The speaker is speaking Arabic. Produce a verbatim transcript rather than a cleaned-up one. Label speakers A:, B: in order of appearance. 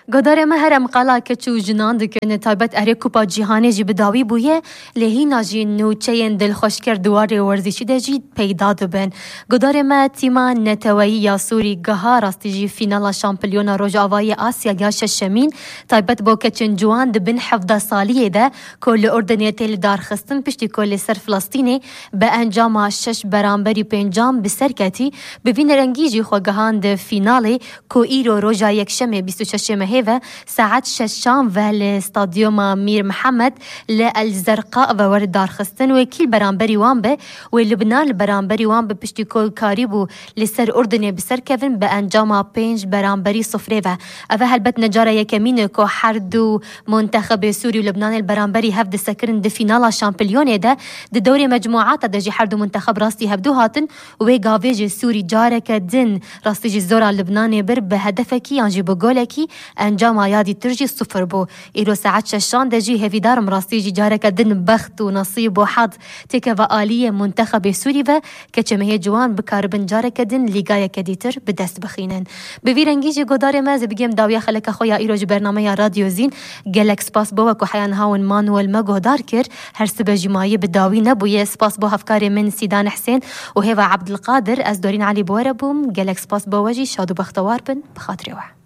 A: قدر ما هرم قلا كتشو جنان دكن تایبت اره کوپا جهانی جی بداوی بویه لهی ناجی نو چین دل خوش کرد دواره ورزشی دجی پیدا دبن. قدر ما تیما نتوایی یا سوری گها راستی جی فینال شامپیون روجاوای آسیا یا ششمین تایبت با کچن جوان دبن حفظ سالیه ده کل اردنیه تل دار خستن پشتی کل سر فلسطینی به انجام شش برانبری پنجام بسرکتی ببین رنگی جی خو گهان ده فینالی کو ایرو روجا یک شمه بیست و شش مهیوه ساعت ششام و الاستاديوم مير محمد للزرقاء وورد دار خستن وكل برانبري وان به ولبنان البرانبري وان به بشتي كل كاريبو لسر أردني بسر كيفن بأنجام بينج برانبري صفري و أفا هلبت نجارة يكمين كو حردو منتخب سوري ولبنان البرانبري هفد سكرن دي فينالا شامبليون ده دي دوري مجموعات دجي حردو منتخب راستي هفدو هاتن وغافيج سوري جارك دن راستي جي زورا لبناني بر بهدفكي ينجي بقولكي انجام يادي ترجي صفر بو إيرو ساعت ششان دجي هفي دار مراسي جي جارك دن بخت ونصيب وحظ تكفى آلية منتخب سوري و كچمه جوان بكاربن جارك دن ليغايا كديتر بدست بخينن بفيرنجي جي قدار مازي بگيم داويا خلك خويا إيرو جي برنامه راديو زين گلك سپاس بو وكو حيان هاون مانوال مگو دار كر هر سبجي ماي بداوي نبوية سپاس بو هفكاري من سيدان حسين وهيوا عبد القادر از دورين علي بوربوم گلك سپاس بو وجي شادو بختوار بن بخاطري واحد